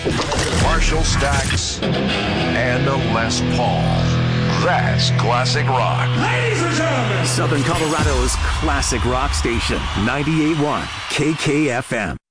Marshall Stacks, and a Les Paul. That's classic rock. Ladies and gentlemen, Southern Colorado's classic rock station, 98.1 KKFM.